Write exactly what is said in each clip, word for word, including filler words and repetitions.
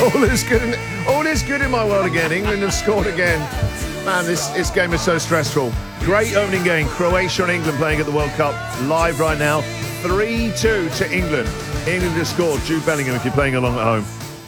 All is good in, all is good in my world again. England have scored again. Man, this, this game is so stressful. Great opening game. Croatia and England playing at the World Cup live right now. three two to England. England has scored. Jude Bellingham, if you're playing along at home.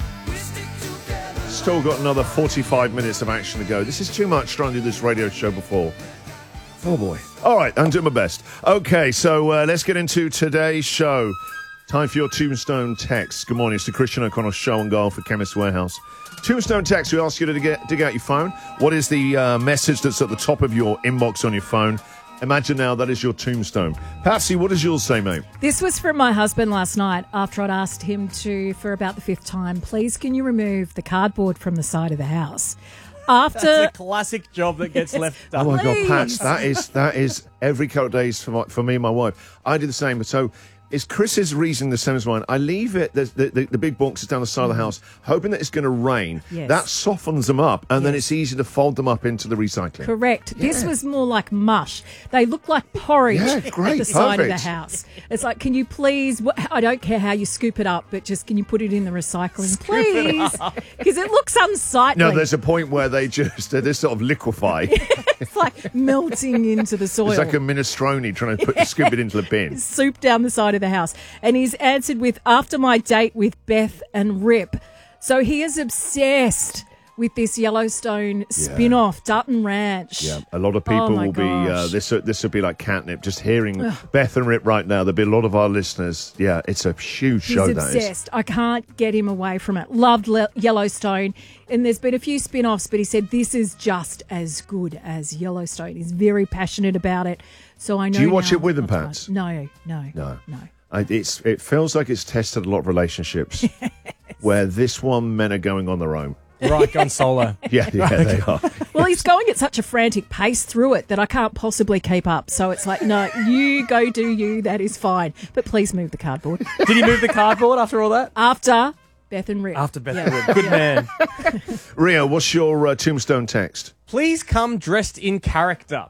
Still got another forty-five minutes of action to go. This is too much trying to do this radio show before. Oh, boy. All right, I'm doing my best. Okay, so uh, let's get into today's show. Time for your Tombstone text. Good morning. It's the Christian O'Connell Show and Goal for Chemist Warehouse. Tombstone text, we ask you to get, dig out your phone. What is the uh, message that's at the top of your inbox on your phone? Imagine now that is your tombstone. Patsy, what does yours say, mate? This was from my husband last night after I'd asked him to, for about the fifth time, please can you remove the cardboard from the side of the house? After That's a classic job that gets left done. Oh, my Please. God, Pats, that is, that is every couple of days for, my, for me and my wife. I do the same. So is Chris's reason the same as mine? I leave it, the, the, the, the big boxes down the side of the house, hoping that it's going to rain. Yes. That softens them up, and then Yes. it's easy to fold them up into the recycling. Correct. Yeah. This was more like mush. They look like porridge Yeah, great, at the side of perfect. the house. It's like, can you please, wh- I don't care how you scoop it up, but just can you put it in the recycling, please? Because it looks unsightly. No, there's a point where they just, they just sort of liquefy. It's like melting into the soil. It's like a minestrone trying to put, scoop it into the bin. Soup down the side of the house. And he's answered with, after my date with Beth and Rip. So he is obsessed with this Yellowstone spin-off, Dutton Ranch. Yeah, a lot of people Oh, my will be, uh, gosh. this this would be like catnip, just hearing Beth and Rip right now. There'll be a lot of our listeners. Yeah, it's a huge He's show, that is. obsessed. I can't get him away from it. Loved Le- Yellowstone. And there's been a few spin-offs, but he said this is just as good as Yellowstone. He's very passionate about it. So I know Do you watch now it with him, what time- Pats? No, no, No. no. I, it's It feels like it's tested a lot of relationships where this one, men are going on their own. Right, gone solo. Yeah, yeah, they are. Well, he's going at such a frantic pace through it that I can't possibly keep up. So it's like, no, you go do you. That is fine. But please move the cardboard. Did he move the cardboard after all that? After Beth and Rick. After Beth Yeah. and Rick. Good man. Rio, what's your uh, tombstone text? Please come dressed in character.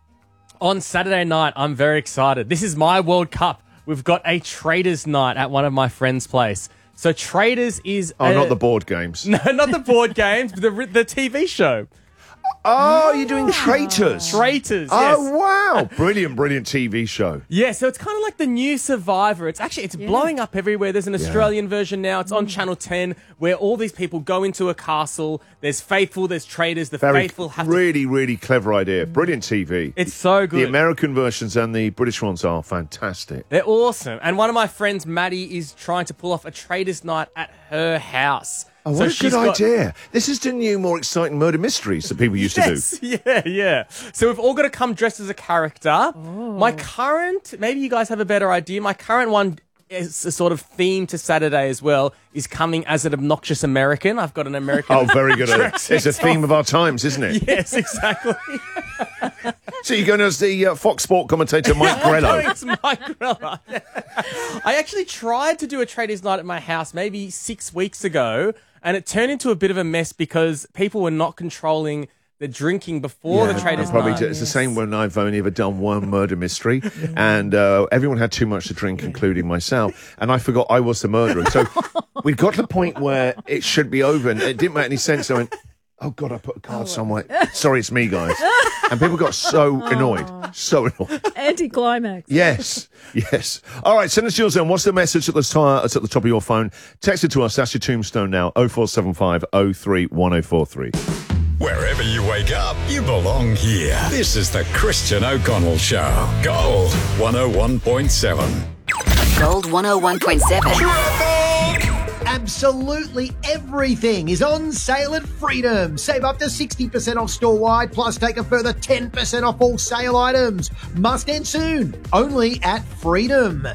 On Saturday night, I'm very excited. This is my World Cup. We've got a Traders night at one of my friends' place. So Traders is... Oh, a- not the board games. No, not the board games, but the, the T V show. Oh, you're doing Traitors. Traitors, yes. Oh, wow. Brilliant, brilliant T V show. Yeah, so it's kind of like the new Survivor. It's actually, it's blowing up everywhere. There's an Australian version now. It's on Channel ten, where all these people go into a castle. There's faithful, there's traitors. The Very, faithful have to... really, really clever idea. Brilliant T V. It's so good. The American versions and the British ones are fantastic. They're awesome. And one of my friends, Maddie, is trying to pull off a Traders night at her house. Oh, what So a she's good got- idea. This is the new, more exciting murder mysteries that people used Yes, yeah, yeah. So we've all got to come dressed as a character. Oh. My current, maybe you guys have a better idea. My current one is a sort of theme to Saturday as well, is coming as an obnoxious American. I've got an American. to do. Oh, very good. It's a theme of our times, isn't it? Yes, exactly. So you're going as the uh, Fox Sport commentator, Mike Grello. It's Mike Grella. I actually tried to do a Traders night at my house maybe six weeks ago, and it turned into a bit of a mess because people were not controlling the drinking before the Traders probably night. do- It's the same when I've only ever done one murder mystery, and uh, everyone had too much to drink, including myself, and I forgot I was the murderer. So we got to the point where it should be over, and it didn't make any sense. I went, oh, God, I put a card somewhere. Sorry, it's me, guys. And people got so annoyed, so annoyed. Anticlimax. Yes, yes. All right, send us yours then. What's the message at the, t- that's at the top of your phone? Text it to us. That's your tombstone now. oh four seven five oh three one oh four three. Wherever you wake up, you belong here. This is the Christian O'Connell Show. Gold one oh one point seven. Gold one oh one point seven. Absolutely everything is on sale at Freedom. Save up to sixty percent off store-wide, plus take a further ten percent off all sale items. Must end soon. Only at Freedom.